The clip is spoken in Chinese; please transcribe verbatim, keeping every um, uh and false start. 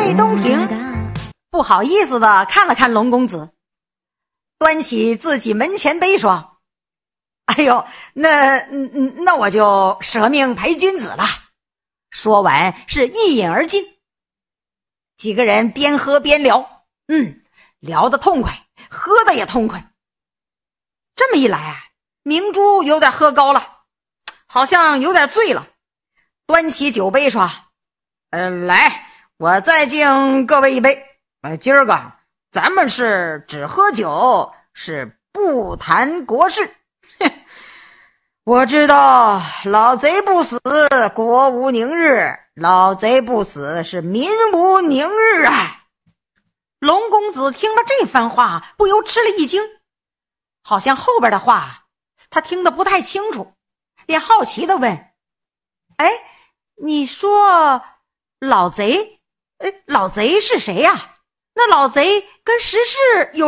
魏东亭不好意思的看了看龙公子，端起自己门前杯说：哎呦，那那我就舍命陪君子了。说完是一饮而尽。几个人边喝边聊，嗯，聊得痛快，喝得也痛快。这么一来啊，明珠有点喝高了，好像有点醉了，端起酒杯说：呃，来，我再敬各位一杯。呃，今儿个咱们是只喝酒，是不谈国事。我知道老贼不死，国无宁日；老贼不死，是民无宁日啊！龙公子听了这番话，不由吃了一惊，好像后边的话他听得不太清楚，便好奇地问：哎，你说老贼，哎，老贼是谁呀？那老贼跟石氏有